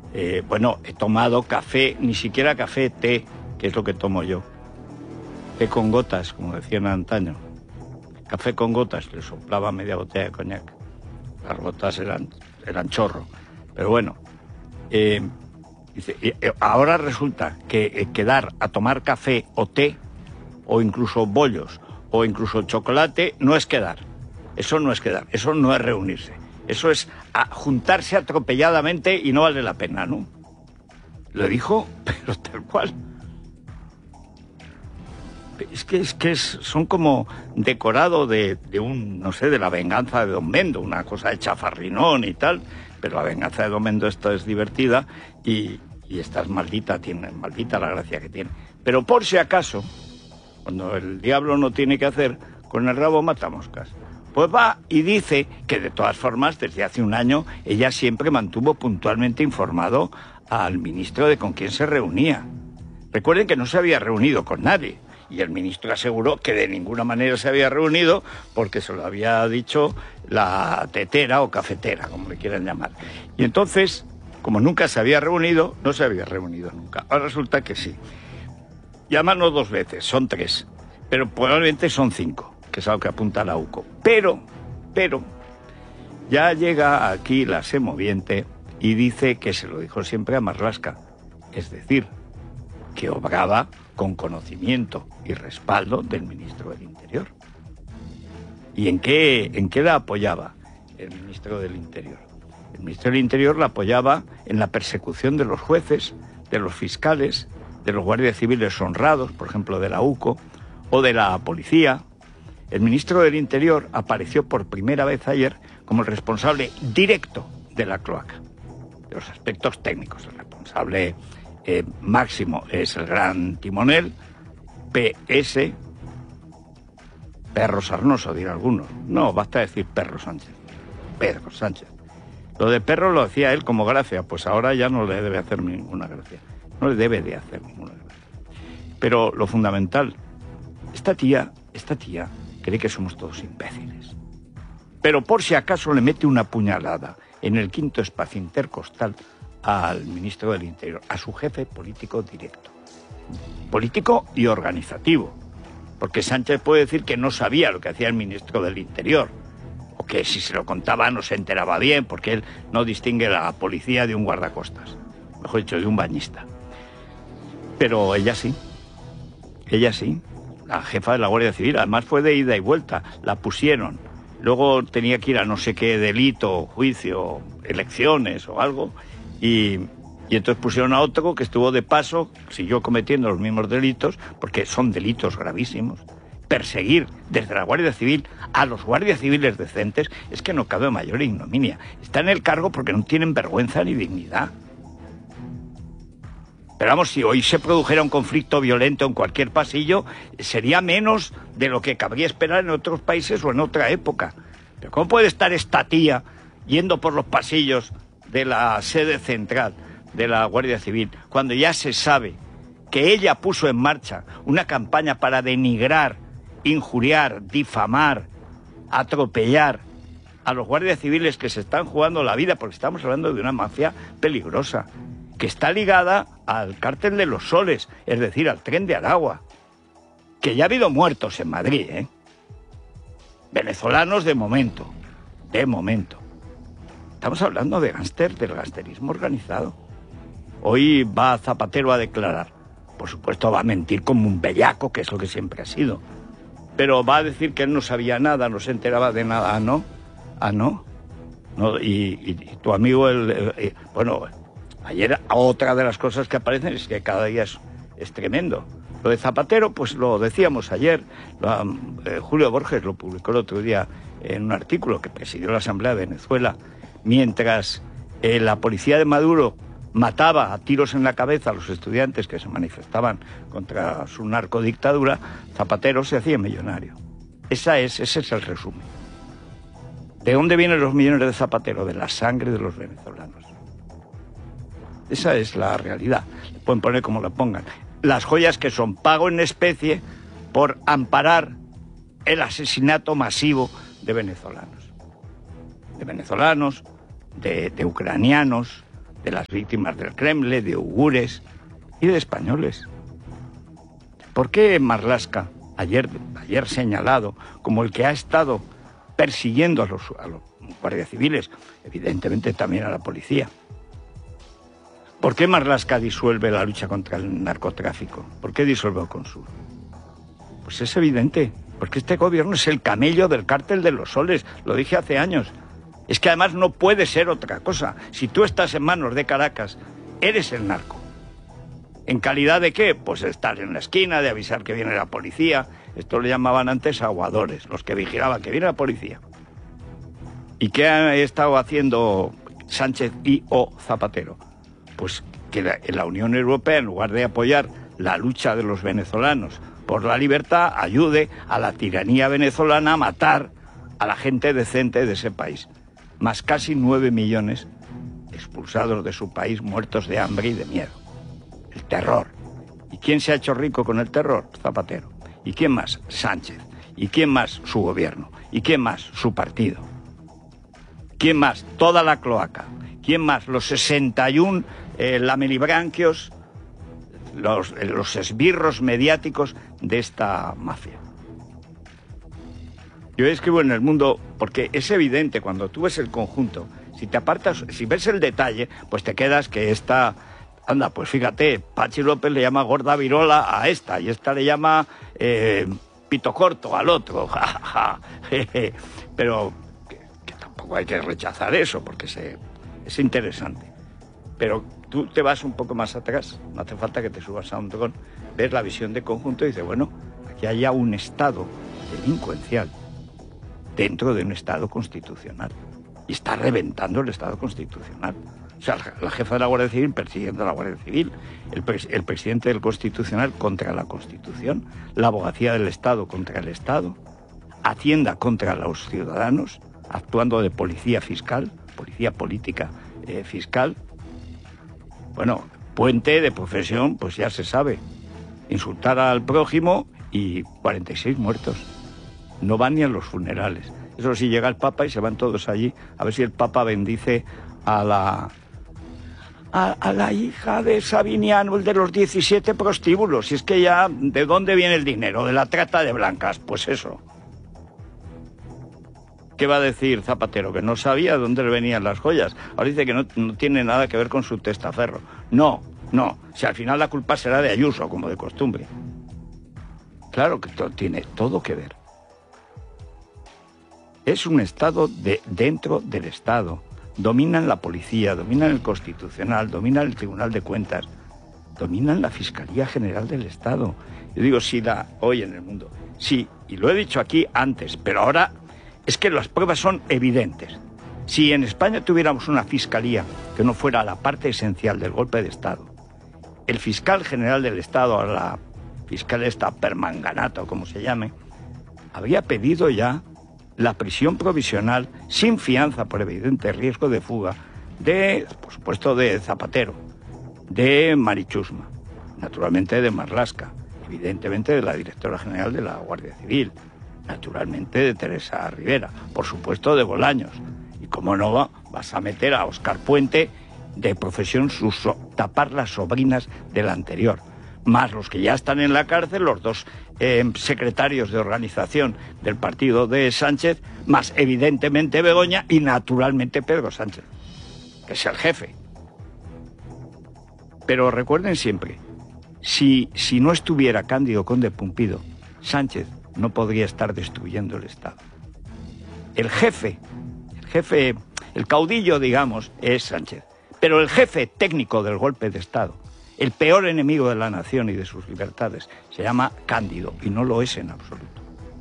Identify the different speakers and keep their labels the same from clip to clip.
Speaker 1: Bueno, he tomado café, ni siquiera café, té, que es lo que tomo yo. Té con gotas, como decían antaño. Café con gotas, le soplaba media botella de coñac. Las gotas eran chorro. Pero bueno, ahora resulta que quedar a tomar café o té, o incluso bollos, o incluso chocolate, no es quedar. Eso no es quedar, eso no es reunirse. Eso es juntarse atropelladamente y no vale la pena, ¿no? Lo dijo, pero tal cual. Es que son como decorado de un, no sé, de la venganza de Don Mendo, una cosa de chafarrinón y tal, pero la venganza de Don Mendo esta es divertida y esta es maldita la gracia que tiene. Pero por si acaso, cuando el diablo no tiene que hacer, con el rabo mata moscas. Pues va y dice que de todas formas, desde hace un año, ella siempre mantuvo puntualmente informado al ministro de con quién se reunía. Recuerden que no se había reunido con nadie. Y el ministro aseguró que de ninguna manera se había reunido porque se lo había dicho la tetera o cafetera, como le quieran llamar. Y entonces, como nunca se había reunido, no se había reunido nunca. Ahora resulta que sí. Llaman no 2 veces, son 3. Pero probablemente son 5, que es algo que apunta la UCO. Pero, ya llega aquí la semoviente y dice que se lo dijo siempre a Marlaska. Es decir, que obraba con conocimiento y respaldo del ministro del Interior. ¿Y en qué la apoyaba el ministro del Interior? El ministro del Interior la apoyaba en la persecución de los jueces, de los fiscales, de los guardias civiles honrados, por ejemplo, de la UCO, o de la policía. El ministro del Interior apareció por primera vez ayer como el responsable directo de la cloaca, de los aspectos técnicos. El responsable máximo es el gran timonel, PS, Perro Sarnoso, dirá algunos. No, basta decir Perro Sánchez. Pedro Sánchez. Lo de Perro lo hacía él como gracia, pues ahora ya no le debe hacer ninguna gracia. No le debe de hacer ninguna gracia. Pero lo fundamental, esta tía cree que somos todos imbéciles. Pero por si acaso le mete una puñalada en el 5º espacio intercostal al ministro del Interior, a su jefe político directo. Político y organizativo. Porque Sánchez puede decir que no sabía lo que hacía el ministro del Interior. O que si se lo contaba no se enteraba bien, porque él no distingue la policía de un guardacostas. Mejor dicho, de un bañista. Pero ella sí. Ella sí. La jefa de la Guardia Civil. Además fue de ida y vuelta. La pusieron. Luego tenía que ir a no sé qué delito, juicio, elecciones o algo. Y entonces pusieron a otro que estuvo de paso, siguió cometiendo los mismos delitos, porque son delitos gravísimos. Perseguir desde la Guardia Civil a los guardias civiles decentes es que no cabe mayor ignominia. Está en el cargo porque no tienen vergüenza ni dignidad. Pero vamos, si hoy se produjera un conflicto violento en cualquier pasillo, sería menos de lo que cabría esperar en otros países o en otra época. Pero ¿cómo puede estar esta tía yendo por los pasillos de la sede central de la Guardia Civil, cuando ya se sabe que ella puso en marcha una campaña para denigrar, injuriar, difamar, atropellar a los guardias civiles que se están jugando la vida, porque estamos hablando de una mafia peligrosa, que está ligada al cártel de los soles, es decir, al tren de Aragua, que ya ha habido muertos en Madrid, venezolanos de momento. Estamos hablando de gángster, del gangsterismo organizado. Hoy va Zapatero a declarar. Por supuesto va a mentir como un bellaco, que es lo que siempre ha sido. Pero va a decir que él no sabía nada, no se enteraba de nada. ¿Ah, no? ¿Ah, no? No, y tu amigo, bueno, ayer otra de las cosas que aparecen es que cada día es tremendo. Lo de Zapatero, pues lo decíamos ayer, Julio Borges lo publicó el otro día en un artículo que presidió la Asamblea de Venezuela. Mientras la policía de Maduro mataba a tiros en la cabeza a los estudiantes que se manifestaban contra su narcodictadura, Zapatero se hacía millonario. Ese es el resumen. ¿De dónde vienen los millones de Zapatero? De la sangre de los venezolanos. Esa es la realidad. Le pueden poner como la pongan. Las joyas que son pago en especie por amparar el asesinato masivo de venezolanos. De ucranianos, de las víctimas del Kremlin, de uigures y de españoles. ¿Por qué Marlaska, ayer señalado como el que ha estado persiguiendo a los guardias civiles, evidentemente también a la policía? ¿Por qué Marlaska disuelve la lucha contra el narcotráfico? ¿Por qué disuelve el Consur? Pues es evidente, porque este gobierno es el camello del cártel de los Soles, lo dije hace años. Es que además no puede ser otra cosa. Si tú estás en manos de Caracas, eres el narco. ¿En calidad de qué? Pues estar en la esquina, de avisar que viene la policía. Esto le llamaban antes aguadores, los que vigilaban que viene la policía. ¿Y qué ha estado haciendo Sánchez y o Zapatero? Pues que la Unión Europea, en lugar de apoyar la lucha de los venezolanos por la libertad, ayude a la tiranía venezolana a matar a la gente decente de ese país. Más casi 9 millones expulsados de su país, muertos de hambre y de miedo. El terror. ¿Y quién se ha hecho rico con el terror? Zapatero. ¿Y quién más? Sánchez. ¿Y quién más? Su gobierno. ¿Y quién más? Su partido. ¿Quién más? Toda la cloaca. ¿Quién más? Los 61 lamelibranquios, los esbirros mediáticos de esta mafia. Yo escribo en El Mundo porque es evidente cuando tú ves el conjunto, si te apartas, si ves el detalle, pues te quedas que esta, anda, pues fíjate, Pachi López le llama gorda virola a esta y esta le llama pito corto al otro, pero que tampoco hay que rechazar eso porque es interesante. Pero tú te vas un poco más atrás, no hace falta que te subas a un dron, ves la visión de conjunto y dices, bueno, aquí hay ya un Estado delincuencial dentro de un Estado constitucional. Y está reventando el Estado constitucional. O sea, la jefa de la Guardia Civil persiguiendo a la Guardia Civil, el presidente del Constitucional contra la Constitución, la abogacía del Estado contra el Estado, Hacienda contra los ciudadanos, actuando de policía fiscal, policía política fiscal. Bueno, Puente de profesión, pues ya se sabe, insultar al prójimo y 46 muertos. No van ni a los funerales. Eso sí, llega el Papa y se van todos allí a ver si el Papa bendice a la hija de Sabiniano, el de los 17 prostíbulos. Y es que ya, ¿de dónde viene el dinero? De la trata de blancas. Pues eso. ¿Qué va a decir Zapatero? Que no sabía de dónde le venían las joyas. Ahora dice que no tiene nada que ver con su testaferro. No. Si al final la culpa será de Ayuso, como de costumbre. Claro que tiene todo que ver. Es un Estado dentro del Estado. Dominan la policía, dominan el Constitucional, dominan el Tribunal de Cuentas, dominan la Fiscalía General del Estado. Yo digo, hoy en El Mundo. Sí, y lo he dicho aquí antes, pero ahora es que las pruebas son evidentes. Si en España tuviéramos una fiscalía que no fuera la parte esencial del golpe de Estado, el fiscal general del Estado, la fiscal esta Permanganato, como se llame, habría pedido ya la prisión provisional sin fianza por evidente riesgo de fuga por supuesto, de Zapatero, de Marichusma, naturalmente de Marlaska, evidentemente de la directora general de la Guardia Civil, naturalmente de Teresa Rivera, por supuesto de Bolaños. Y como no vas a meter a Óscar Puente, de profesión tapar las sobrinas del anterior, más los que ya están en la cárcel, los dos secretarios de organización del partido de Sánchez, más evidentemente Begoña y naturalmente Pedro Sánchez, que es el jefe. Pero recuerden siempre, si no estuviera Cándido Conde Pumpido, Sánchez no podría estar destruyendo el Estado. El jefe, el caudillo, digamos, es Sánchez. Pero el jefe técnico del golpe de Estado, el peor enemigo de la nación y de sus libertades, se llama Cándido, y no lo es en absoluto.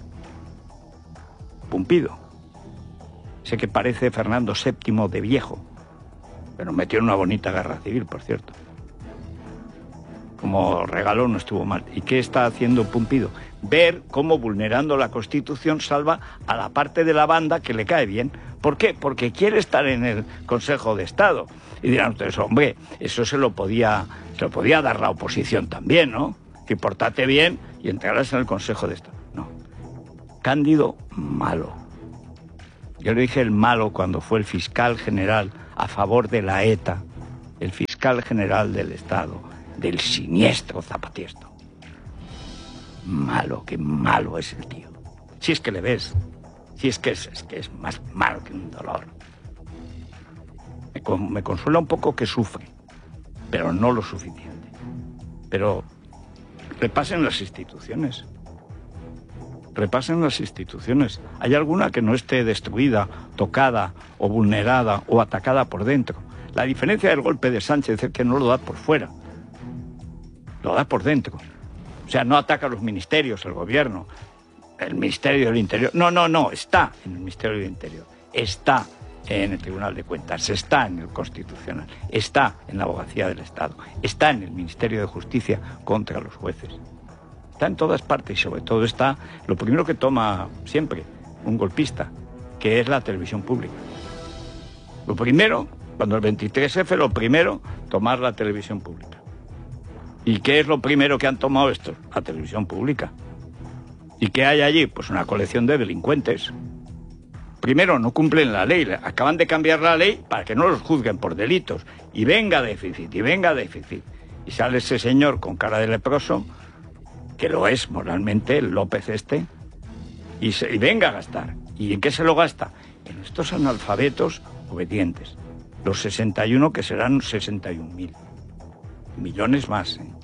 Speaker 1: Pumpido. Sé que parece Fernando VII de viejo, pero metió en una bonita guerra civil, por cierto. Como regaló no estuvo mal. ¿Y qué está haciendo Pumpido? Ver cómo vulnerando la Constitución salva a la parte de la banda que le cae bien. ¿Por qué? Porque quiere estar en el Consejo de Estado. Y dirán ustedes, hombre, eso se lo podía dar la oposición también, ¿no? Que portate bien y entrarás en el Consejo de Estado. No. Cándido, malo. Yo le dije el malo cuando fue el fiscal general a favor de la ETA el fiscal general del Estado, del siniestro Zapatiesto. Malo, qué malo es el tío. Si es que le ves, si es que es más malo que un dolor. Me consuela un poco que sufre, pero no lo suficiente. Pero repasen las instituciones. Repasen las instituciones. ¿Hay alguna que no esté destruida, tocada o vulnerada o atacada por dentro? La diferencia del golpe de Sánchez es que no lo da por fuera, lo da por dentro. O sea, no ataca a los ministerios, el gobierno, el Ministerio del Interior. No, está en el Ministerio del Interior, está en el Tribunal de Cuentas, está en el Constitucional, está en la Abogacía del Estado, está en el Ministerio de Justicia contra los jueces. Está en todas partes y sobre todo está lo primero que toma siempre un golpista, que es la televisión pública. Lo primero, cuando el 23F, lo primero, tomar la televisión pública. ¿Y qué es lo primero que han tomado estos? La televisión pública. ¿Y qué hay allí? Pues una colección de delincuentes. Primero, no cumplen la ley, acaban de cambiar la ley para que no los juzguen por delitos. Y venga déficit, y venga déficit. Y sale ese señor con cara de leproso, que lo es moralmente, el López este, y venga a gastar. ¿Y en qué se lo gasta? En estos analfabetos obedientes. Los 61 que serán 61.000. Millones más, ¿eh?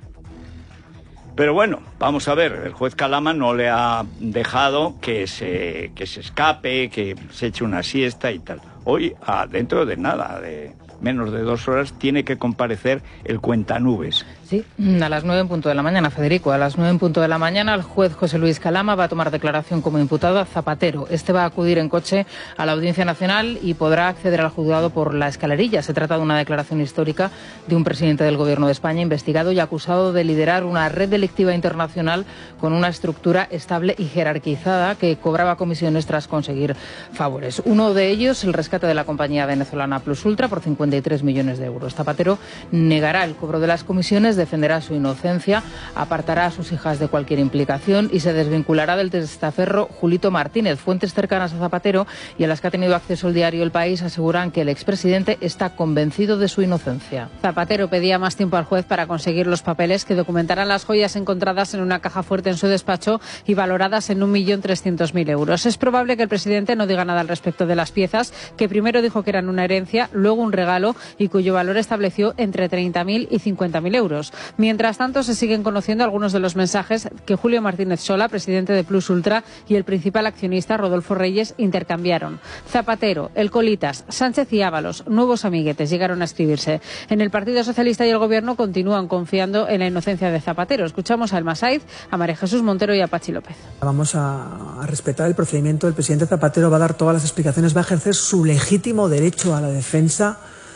Speaker 1: Pero bueno, vamos a ver, el juez Calama no le ha dejado que se escape, que se eche una siesta y tal. Hoy, dentro de nada, de menos de 2 horas, tiene que comparecer el cuentanubes.
Speaker 2: Sí, a las 9 en punto de la mañana, Federico. A las 9 en punto de la mañana, el juez José Luis Calama va a tomar declaración como imputado a Zapatero. Este va a acudir en coche a la Audiencia Nacional y podrá acceder al juzgado por la escalerilla. Se trata de una declaración histórica de un presidente del Gobierno de España investigado y acusado de liderar una red delictiva internacional con una estructura estable y jerarquizada que cobraba comisiones tras conseguir favores. Uno de ellos, el rescate de la compañía venezolana Plus Ultra por 53 millones de euros. Zapatero negará el cobro de las comisiones, defenderá su inocencia, apartará a sus hijas de cualquier implicación y se desvinculará del testaferro Julito Martínez. Fuentes cercanas a Zapatero y a las que ha tenido acceso el diario El País aseguran que el expresidente está convencido de su inocencia.
Speaker 3: Zapatero pedía más tiempo al juez para conseguir los papeles que documentaran las joyas encontradas en una caja fuerte en su despacho y valoradas en 1.300.000 euros. Es probable que el presidente no diga nada al respecto de las piezas, que primero dijo que eran una herencia, luego un regalo y cuyo valor estableció entre 30.000 y 50.000 euros. Mientras tanto, se siguen conociendo algunos de los mensajes que Julio Martínez Sola, presidente de Plus Ultra, y el principal accionista, Rodolfo Reyes, intercambiaron. Zapatero, El Colitas, Sánchez y Ábalos, nuevos amiguetes, llegaron a escribirse. En el Partido Socialista y el Gobierno continúan confiando en la inocencia de Zapatero. Escuchamos a Elma Saiz, a María Jesús Montero y a Pachi López.
Speaker 4: Vamos a respetar el procedimiento. El presidente Zapatero va a dar todas las explicaciones, va a ejercer su legítimo derecho a la defensa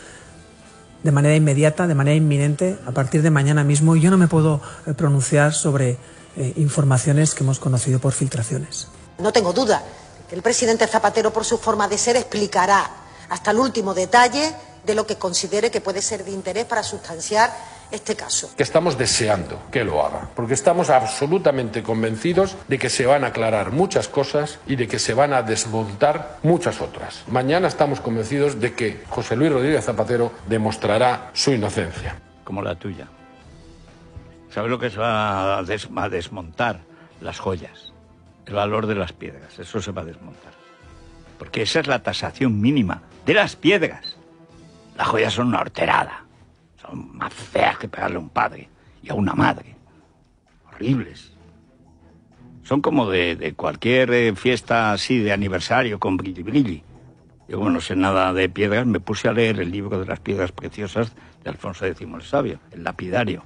Speaker 4: de manera inmediata, de manera inminente, a partir de mañana mismo. Yo no me puedo pronunciar sobre informaciones que hemos conocido por filtraciones.
Speaker 5: No tengo duda que el presidente Zapatero, por su forma de ser, explicará hasta el último detalle de lo que considere que puede ser de interés para sustanciar este caso.
Speaker 6: Que estamos deseando que lo haga, porque estamos absolutamente convencidos de que se van a aclarar muchas cosas y de que se van a desmontar muchas otras. Mañana estamos convencidos de que José Luis Rodríguez Zapatero demostrará su inocencia.
Speaker 1: Como la tuya. ¿Sabes lo que se va a desmontar? Las joyas, el valor de las piedras, eso se va a desmontar. Porque esa es la tasación mínima de las piedras. Las joyas son una horterada. Son más feas que pegarle a un padre y a una madre. Horribles. Son como de cualquier fiesta así de aniversario con brilli brilli. Yo, como no sé nada de piedras, me puse a leer el libro de las piedras preciosas de Alfonso X el Sabio, el lapidario.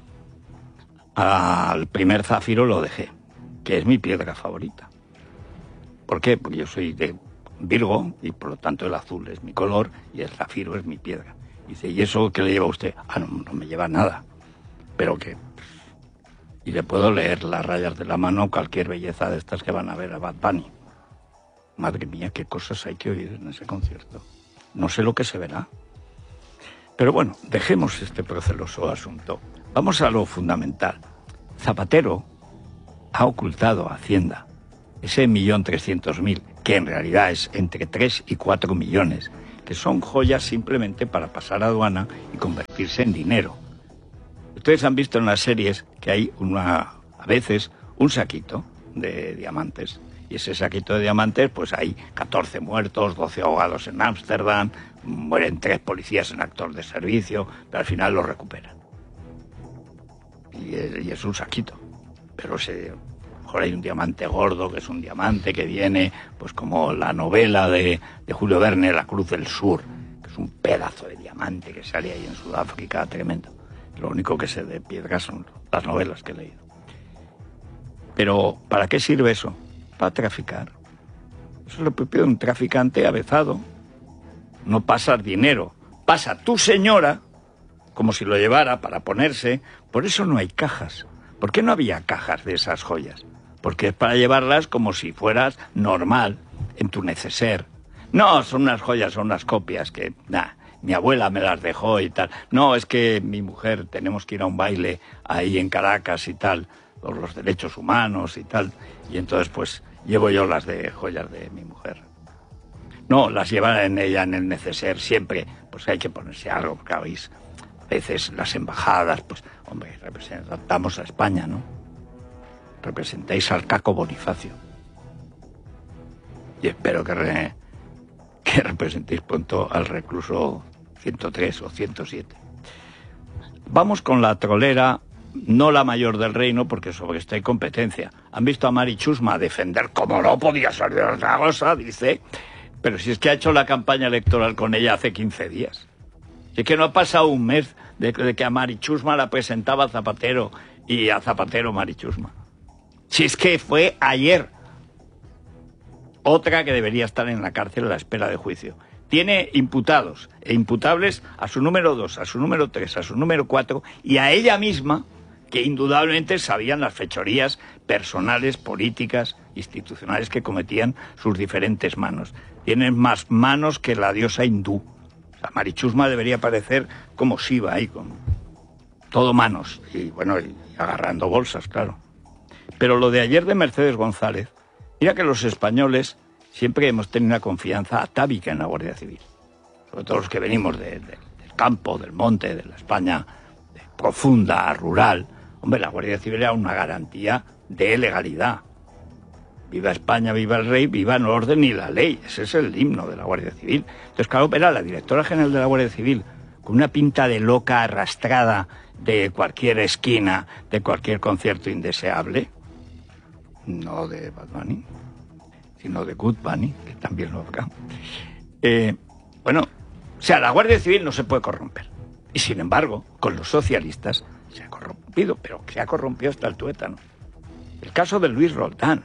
Speaker 1: Al primer zafiro lo dejé, que es mi piedra favorita. ¿Por qué? Porque yo soy de Virgo y por lo tanto el azul es mi color y el zafiro es mi piedra. Dice, ¿y eso qué le lleva a usted? No me lleva nada. Pero que... Y le puedo leer las rayas de la mano, cualquier belleza de estas que van a ver a Bad Bunny. Madre mía, qué cosas hay que oír en ese concierto. No sé lo que se verá. Pero bueno, dejemos este proceloso asunto. Vamos a lo fundamental. Zapatero ha ocultado a Hacienda ese 1.300.000, que en realidad es entre 3 y 4 millones. que son joyas simplemente para pasar aduana y convertirse en dinero. Ustedes han visto en las series que hay a veces un saquito de diamantes, y ese saquito de diamantes, pues hay 14 muertos, 12 ahogados en Ámsterdam, mueren 3 policías en actos de servicio, pero al final lo recuperan. Y es un saquito, pero a lo mejor hay un diamante gordo, que es un diamante que viene, pues como la novela de Julio Verne, La Cruz del Sur, que es un pedazo de diamante que sale ahí en Sudáfrica, tremendo. Lo único que sé de piedra son las novelas que he leído. Pero, ¿para qué sirve eso? Para traficar. Eso es lo propio de un traficante avezado. No pasas dinero, pasa tu señora, como si lo llevara para ponerse. Por eso no hay cajas. ¿Por qué no había cajas de esas joyas? Porque es para llevarlas como si fueras normal, en tu neceser. No, son unas joyas, son unas copias que, mi abuela me las dejó y tal. No, es que mi mujer, tenemos que ir a un baile ahí en Caracas y tal, por los derechos humanos y tal. Y entonces, pues, llevo yo las de joyas de mi mujer. No, las lleva en ella en el neceser siempre. Pues hay que ponerse algo, porque a veces las embajadas, pues, hombre, representamos a España, ¿no? Representáis al Caco Bonifacio. Y espero que representéis pronto al recluso 103 o 107. Vamos con la trolera, no la mayor del reino, porque sobre esta hay competencia. Han visto a Mari Chusma defender, como no podía ser de otra cosa, dice, pero si es que ha hecho la campaña electoral con ella hace 15 días. Si es que no ha pasado un mes de que a Mari Chusma la presentaba Zapatero y a Zapatero Mari Chusma. Si es que fue ayer. Otra que debería estar en la cárcel a la espera de juicio. Tiene imputados e imputables a su número 2, a su número 3, a su número 4 y a ella misma, que indudablemente sabían las fechorías personales, políticas, institucionales que cometían sus diferentes manos. Tienen más manos que la diosa hindú. O sea, Mari Chusma debería parecer como Shiva ahí, con todo manos y bueno, y agarrando bolsas, claro. Pero lo de ayer de Mercedes González, mira que los españoles siempre hemos tenido una confianza atávica en la Guardia Civil. Sobre todo los que venimos del campo, del monte, de la España profunda, rural. Hombre, la Guardia Civil era una garantía de legalidad. Viva España, viva el rey, viva el orden y la ley. Ese es el himno de la Guardia Civil. Entonces, claro, era la directora general de la Guardia Civil, con una pinta de loca arrastrada de cualquier esquina, de cualquier concierto indeseable. No de Bad Bunny, sino de Good Bunny, que también lo habrá. Bueno, o sea, la Guardia Civil no se puede corromper. Y sin embargo, con los socialistas se ha corrompido, pero se ha corrompido hasta el tuétano. El caso de Luis Roldán,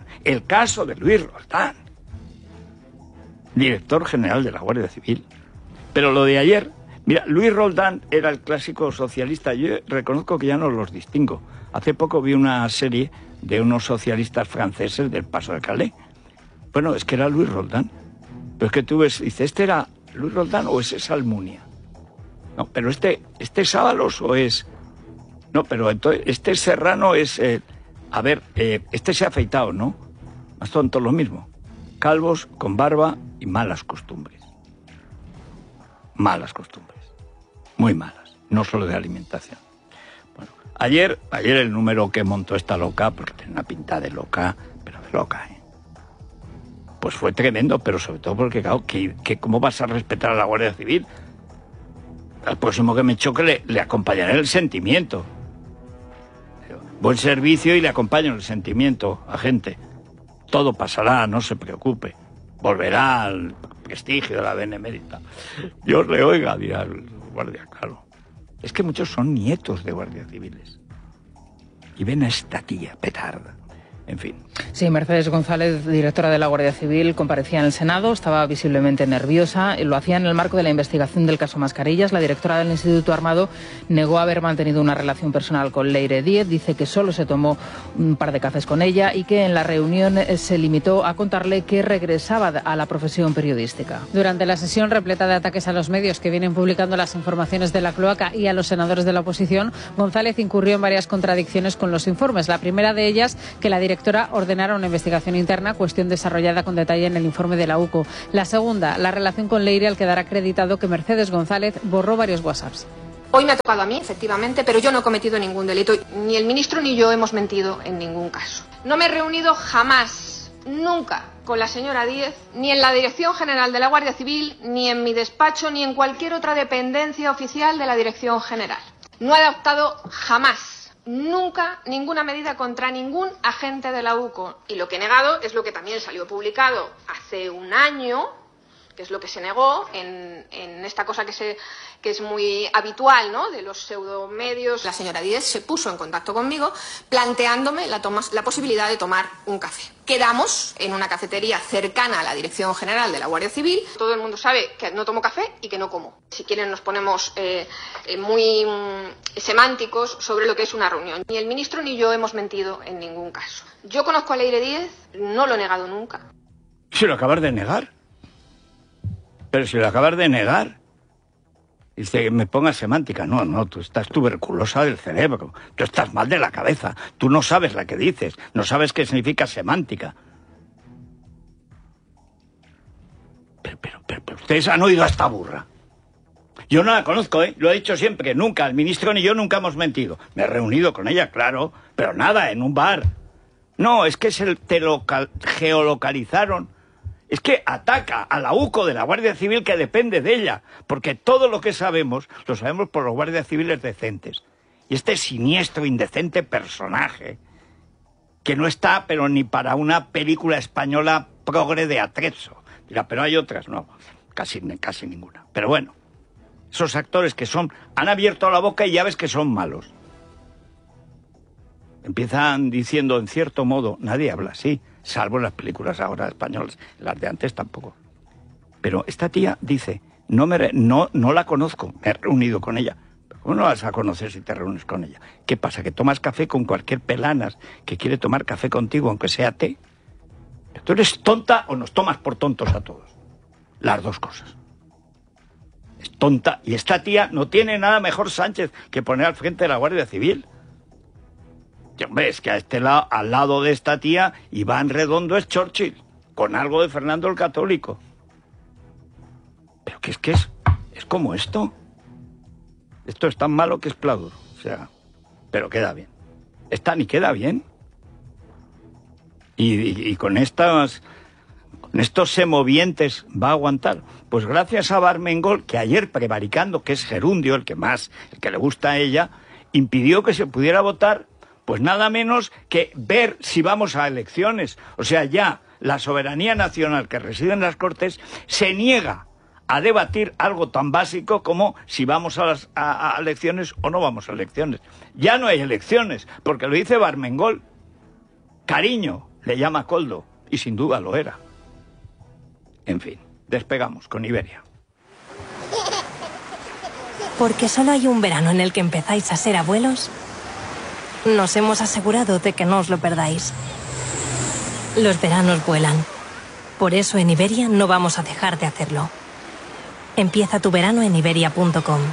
Speaker 1: director general de la Guardia Civil. Pero lo de ayer, mira, Luis Roldán era el clásico socialista. Yo reconozco que ya no los distingo. Hace poco vi una serie de unos socialistas franceses del Paso de Calais. Bueno, es que era Luis Roldán. Pero es que tú ves, dices, ¿este era Luis Roldán o ese es Almunia? No, pero este es Ábalos o es... No, pero entonces, este Serrano es... este se ha afeitado, ¿no? Más tonto lo mismo. Calvos, con barba y malas costumbres. Malas costumbres. Muy malas. No solo de alimentación. Bueno, ayer el número que montó esta loca, porque tiene una pinta de loca, pero de loca, pues fue tremendo, pero sobre todo porque, claro, ¿cómo vas a respetar a la Guardia Civil? Al próximo que me choque le acompañaré el sentimiento. Buen servicio y le acompaño el sentimiento, agente. Todo pasará, no se preocupe. Volverá al prestigio de la benemérita. Dios le oiga, dirá el guardia, claro. Es que muchos son nietos de guardias civiles. Y ven a esta tía, petarda. En fin.
Speaker 2: Sí, Mercedes González, directora de la Guardia Civil, comparecía en el Senado, estaba visiblemente nerviosa. Lo hacía en el marco de la investigación del caso Mascarillas. La directora del Instituto Armado negó haber mantenido una relación personal con Leire Díez. Dice que solo se tomó un par de cafés con ella y que en la reunión se limitó a contarle que regresaba a la profesión periodística.
Speaker 3: Durante la sesión repleta de ataques a los medios que vienen publicando las informaciones de la cloaca y a los senadores de la oposición, González incurrió en varias contradicciones con los informes. La primera de ellas, que la directora directora ordenara una investigación interna, cuestión desarrollada con detalle en el informe de la UCO. La segunda, la relación con Leire, al quedar acreditado que Mercedes González borró varios WhatsApps.
Speaker 7: Hoy me ha tocado a mí, efectivamente, pero yo no he cometido ningún delito. Ni el ministro ni yo hemos mentido en ningún caso. No me he reunido jamás, nunca, con la señora Díez, ni en la Dirección General de la Guardia Civil, ni en mi despacho, ni en cualquier otra dependencia oficial de la Dirección General. No he adoptado jamás, nunca, ninguna medida contra ningún agente de la UCO. Y lo que he negado es lo que también salió publicado hace un año, que es lo que se negó en esta cosa que es muy habitual, ¿no?, de los pseudomedios. La señora Díez se puso en contacto conmigo planteándome la posibilidad de tomar un café. Quedamos en una cafetería cercana a la Dirección General de la Guardia Civil. Todo el mundo sabe que no tomo café y que no como. Si quieren nos ponemos muy semánticos sobre lo que es una reunión. Ni el ministro ni yo hemos mentido en ningún caso. Yo conozco a Leire Díez, no lo he negado nunca.
Speaker 1: Si lo acabas de negar. Pero si lo acabas de negar. Dice que me ponga semántica. No, tú estás tuberculosa del cerebro. Tú estás mal de la cabeza. Tú no sabes la que dices. No sabes qué significa semántica. Pero ustedes han oído a esta burra. Yo no la conozco, ¿eh? Lo he dicho siempre. Nunca. El ministro ni yo nunca hemos mentido. Me he reunido con ella, claro. Pero nada, en un bar. No, es que geolocalizaron. Es que ataca a la UCO de la Guardia Civil, que depende de ella, porque todo lo que sabemos, lo sabemos por los guardias civiles decentes. Y este siniestro, indecente personaje, que no está, pero ni para una película española progre de Atrezzo. Dirá, pero hay otras, no, casi ninguna. Pero bueno, esos actores que han abierto la boca y ya ves que son malos. Empiezan diciendo, en cierto modo, nadie habla así, salvo en las películas ahora españolas, las de antes tampoco. Pero esta tía dice, no la conozco, me he reunido con ella. ¿Cómo no vas a conocer si te reúnes con ella? ¿Qué pasa, que tomas café con cualquier pelanas que quiere tomar café contigo, aunque sea té? ¿Tú eres tonta o nos tomas por tontos a todos? Las dos cosas. Es tonta, y esta tía no tiene nada mejor, Sánchez, que poner al frente de la Guardia Civil. Y, hombre, es que al lado de esta tía, Iván Redondo es Churchill, con algo de Fernando el Católico. Pero que es como esto. Esto es tan malo que es pladur. O sea, pero queda bien. Ni queda bien. Y con estos semovientes va a aguantar. Pues gracias a Barmengol, que ayer, prevaricando, que es gerundio, el que le gusta a ella, impidió que se pudiera votar. Pues nada menos que ver si vamos a elecciones. O sea, ya la soberanía nacional que reside en las Cortes se niega a debatir algo tan básico como si vamos a elecciones o no vamos a elecciones. Ya no hay elecciones, porque lo dice Barmengol. Cariño le llama Koldo, y sin duda lo era. En fin, despegamos con Iberia.
Speaker 8: Porque solo hay un verano en el que empezáis a ser abuelos, nos hemos asegurado de que no os lo perdáis. Los veranos vuelan. Por eso en Iberia no vamos a dejar de hacerlo. Empieza tu verano en Iberia.com.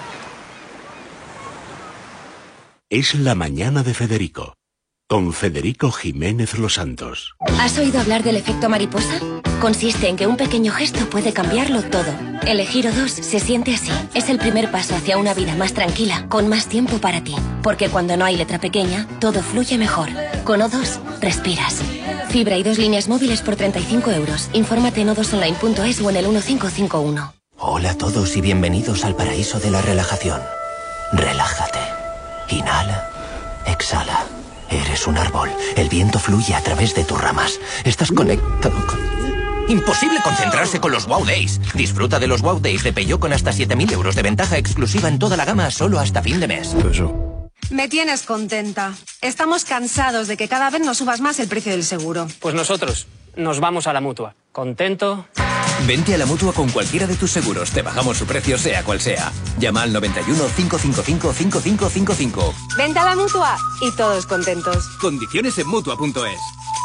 Speaker 9: Es la mañana de Federico, con Federico Jiménez Los Santos.
Speaker 10: ¿Has oído hablar del efecto mariposa? Consiste en que un pequeño gesto puede cambiarlo todo. Elegir O2 se siente así. Es el primer paso hacia una vida más tranquila, con más tiempo para ti. Porque cuando no hay letra pequeña, todo fluye mejor. Con O2, respiras. Fibra y 2 líneas móviles por 35 euros. Infórmate en o2online.es o en el 1551.
Speaker 11: Hola a todos y bienvenidos al paraíso de la relajación. Relájate. Inhala. Exhala. Eres un árbol. El viento fluye a través de tus ramas. Estás conectado con... Imposible concentrarse con los Wow Days. Disfruta de los Wow Days de Peugeot con hasta 7.000 euros de ventaja exclusiva en toda la gama solo hasta fin de mes.
Speaker 12: Me tienes contenta. Estamos cansados de que cada vez nos subas más el precio del seguro.
Speaker 13: Pues nosotros nos vamos a la Mutua. ¿Contento?
Speaker 11: Vente a la Mutua con cualquiera de tus seguros. Te bajamos su precio sea cual sea. Llama al 91 555 5555.
Speaker 12: Vente a la Mutua y todos contentos.
Speaker 11: Condiciones en Mutua.es.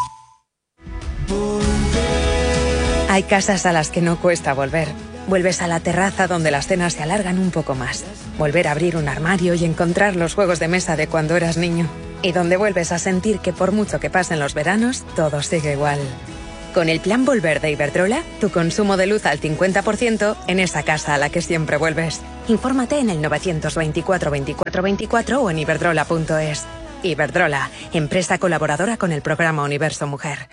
Speaker 14: Hay casas a las que no cuesta volver. Vuelves a la terraza donde las cenas se alargan un poco más. Volver a abrir un armario y encontrar los juegos de mesa de cuando eras niño. y donde vuelves a sentir que por mucho que pasen los veranos, todo sigue igual. Con el plan Volver de Iberdrola, tu consumo de luz al 50% en esa casa a la que siempre vuelves. Infórmate en el 924 24 24 o en iberdrola.es. Iberdrola, empresa colaboradora con el programa Universo Mujer.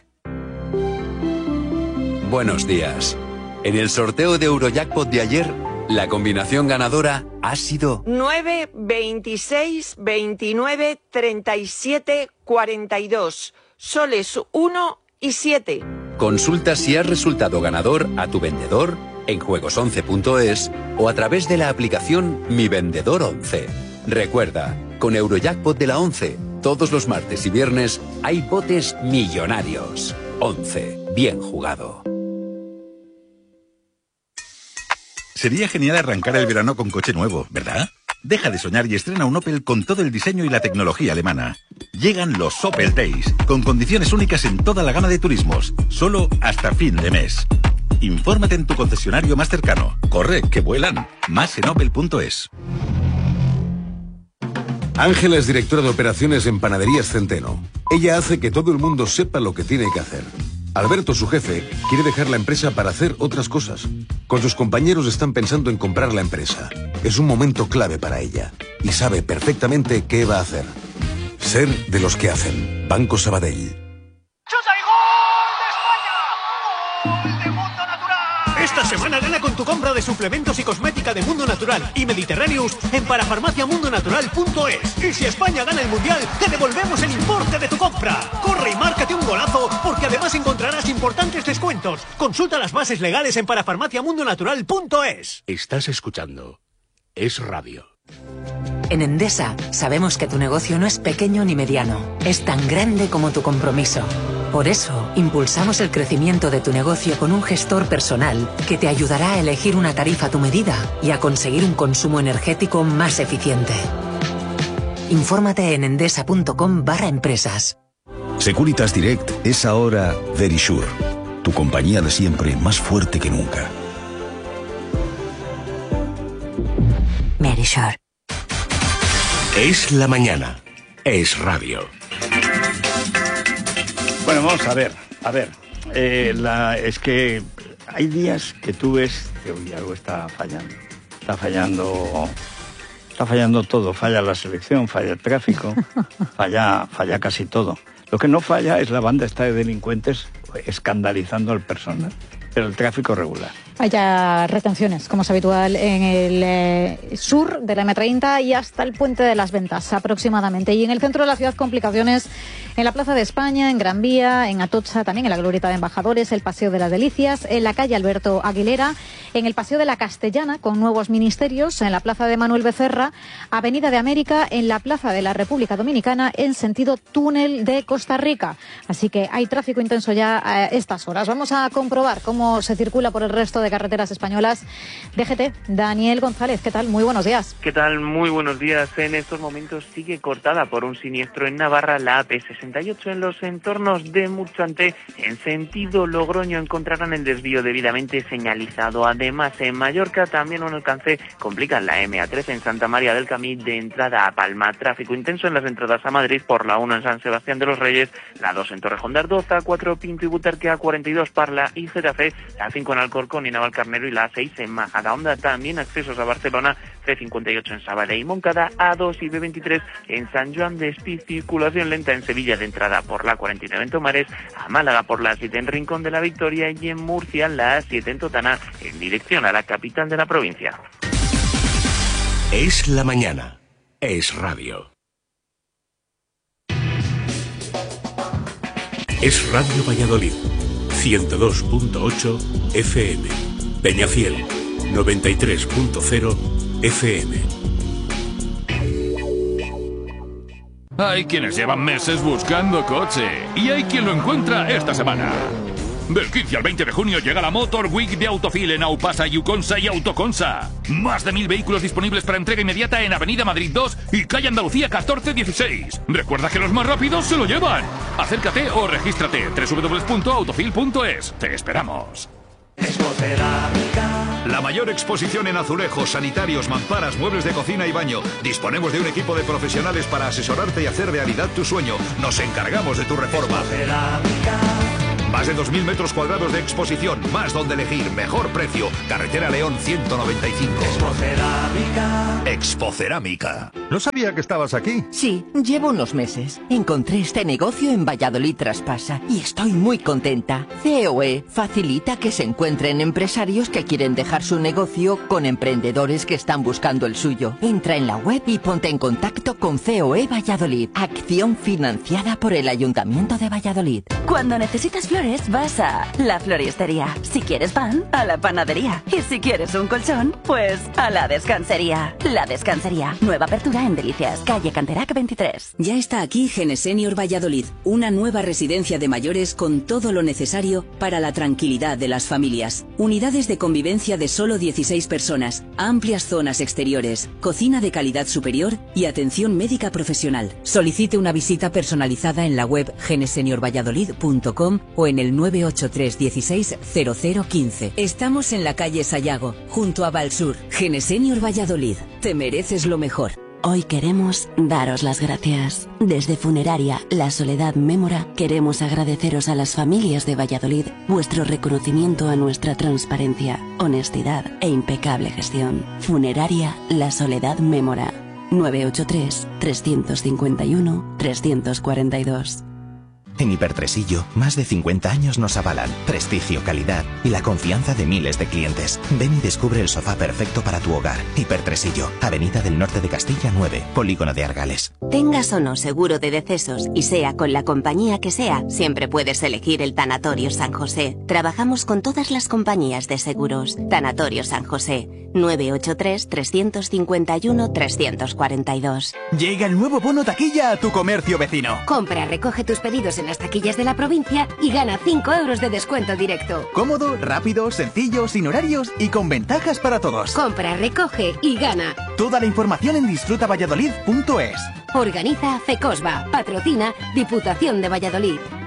Speaker 15: Buenos días. En el sorteo de Eurojackpot de ayer, la combinación ganadora ha sido
Speaker 16: 9, 26, 29, 37, 42. Soles 1 y 7.
Speaker 15: Consulta si has resultado ganador a tu vendedor en juegos11.es o a través de la aplicación Mi Vendedor 11. Recuerda, con Eurojackpot de la 11, todos los martes y viernes hay botes millonarios. 11. Bien jugado.
Speaker 17: Sería genial arrancar el verano con coche nuevo, ¿verdad? Deja de soñar y estrena un Opel con todo el diseño y la tecnología alemana. Llegan los Opel Days, con condiciones únicas en toda la gama de turismos, solo hasta fin de mes. Infórmate en tu concesionario más cercano. Corre, que vuelan. Más en opel.es.
Speaker 18: Ángela es directora de operaciones en Panaderías Centeno. Ella hace que todo el mundo sepa lo que tiene que hacer. Alberto, su jefe, quiere dejar la empresa para hacer otras cosas. Con sus compañeros están pensando en comprar la empresa. Es un momento clave para ella y sabe perfectamente qué va a hacer. Ser de los que hacen. Banco Sabadell.
Speaker 19: Esta semana gana con tu compra de suplementos y cosmética de Mundo Natural y Mediterráneos en parafarmaciamundonatural.es. Y si España gana el Mundial, te devolvemos el importe de tu compra. Corre y márcate un golazo, porque además encontrarás importantes descuentos. Consulta las bases legales en parafarmaciamundonatural.es.
Speaker 9: Estás escuchando Es Radio.
Speaker 20: En Endesa sabemos que tu negocio no es pequeño ni mediano, es tan grande como tu compromiso. Por eso, impulsamos el crecimiento de tu negocio con un gestor personal que te ayudará a elegir una tarifa a tu medida y a conseguir un consumo energético más eficiente. Infórmate en endesa.com/empresas.
Speaker 21: Securitas Direct es ahora Verisure, tu compañía de siempre más fuerte que nunca.
Speaker 20: Verisure.
Speaker 9: Es la mañana. Es Radio.
Speaker 1: Bueno, vamos a ver. Es que hay días que tú ves que hoy algo está fallando. Está fallando todo. Falla la selección, falla el tráfico, falla casi todo. Lo que no falla es la banda esta de delincuentes escandalizando al personal, pero el tráfico regular.
Speaker 22: Haya retenciones, como es habitual en el sur de la M30 y hasta el Puente de las Ventas aproximadamente. Y en el centro de la ciudad, complicaciones en la Plaza de España, en Gran Vía, en Atocha, también en la Glorieta de Embajadores, el Paseo de las Delicias, en la calle Alberto Aguilera, en el Paseo de la Castellana, con nuevos ministerios, en la Plaza de Manuel Becerra, Avenida de América, en la Plaza de la República Dominicana, en sentido túnel de Costa Rica. Así que hay tráfico intenso ya a estas horas. Vamos a comprobar cómo se circula por el resto de carreteras españolas. DGT, Daniel González, ¿qué tal? Muy buenos días.
Speaker 23: ¿Qué tal? Muy buenos días. En estos momentos sigue cortada por un siniestro en Navarra la AP68 en los entornos de Murchante. En sentido Logroño encontrarán el desvío debidamente señalizado. Además, en Mallorca también un alcance complica la MA13 en Santa María del Camí de entrada a Palma. Tráfico intenso en las entradas a Madrid por la 1 en San Sebastián de los Reyes, la 2 en Torrejón de Ardoz, A4 Pinto y Butarque, A42 Parla y Getafe, la 5 en Alcorcón y Navalcarnero y la A6 en Majadahonda. También accesos a Barcelona, C58 en Sabadell y Moncada, A2 y B23 en San Joan de Espí, circulación lenta en Sevilla de entrada por la 49 en Tomares, a Málaga por la 7 en Rincón de la Victoria y en Murcia la A7 en Totana en dirección a la capital de la provincia.
Speaker 9: Es la mañana. Es Radio. Es Radio Valladolid. 102.8 FM. Peñafiel. 93.0 FM.
Speaker 24: Hay quienes llevan meses buscando coche y hay quien lo encuentra esta semana. Del 15 al 20 de junio llega la Motor Week de Autofil en Aupasa, Yuconsa y Autoconsa. Más de 1000 vehículos disponibles para entrega inmediata en Avenida Madrid 2 y calle Andalucía 1416. Recuerda que los más rápidos se lo llevan. Acércate o regístrate. www.autofil.es. Te esperamos.
Speaker 2: La mayor exposición en azulejos, sanitarios, mamparas, muebles de cocina y baño. Disponemos de un equipo de profesionales para asesorarte y hacer realidad tu sueño. Nos encargamos de tu reforma. Más de 2.000 metros cuadrados de exposición, más donde elegir, mejor precio. Carretera León 195. Expocerámica.
Speaker 4: No sabía que estabas aquí.
Speaker 5: Sí, llevo unos meses. Encontré este negocio en Valladolid Traspasa y estoy muy contenta. COE facilita que se encuentren empresarios que quieren dejar su negocio con emprendedores que están buscando el suyo. Entra en la web y ponte en contacto con COE Valladolid. Acción financiada por el Ayuntamiento de Valladolid.
Speaker 6: Cuando necesitas flores, vas a la floristería. Si quieres pan, a la panadería. Y si quieres un colchón, pues a la descansería. La Descansería. Nueva apertura en Delicias, calle Canterac 23.
Speaker 25: Ya está aquí Genesenior Valladolid, una nueva residencia de mayores con todo lo necesario para la tranquilidad de las familias. Unidades de convivencia de solo 16 personas, amplias zonas exteriores, cocina de calidad superior y atención médica profesional. Solicite una visita personalizada en la web geneseniorvalladolid.com o en el 983 16 0015. Estamos en la calle Sayago, junto a Valsur. Genesenior Valladolid. Te mereces lo mejor.
Speaker 6: Hoy queremos daros las gracias. Desde Funeraria La Soledad Mémora queremos agradeceros a las familias de Valladolid vuestro reconocimiento a nuestra transparencia, honestidad e impecable gestión. Funeraria La Soledad Mémora. 983 351 342.
Speaker 11: En Hipertresillo, más de 50 años nos avalan prestigio, calidad y la confianza de miles de clientes. Ven y descubre el sofá perfecto para tu hogar. Hipertresillo, Avenida del Norte de Castilla 9, Polígono de Argales.
Speaker 10: Tengas o no seguro de decesos y sea con la compañía que sea, siempre puedes elegir el Tanatorio San José. Trabajamos con todas las compañías de seguros. Tanatorio San José, 983 351 342.
Speaker 26: Llega el nuevo bono taquilla a tu comercio vecino.
Speaker 10: Compra, recoge tus pedidos en las taquillas de la provincia y gana 5 euros de descuento directo.
Speaker 26: Cómodo, rápido, sencillo, sin horarios y con ventajas para todos.
Speaker 10: Compra, recoge y gana.
Speaker 26: Toda la información en disfrutavalladolid.es.
Speaker 10: Organiza FECOSBA. Patrocina Diputación de Valladolid.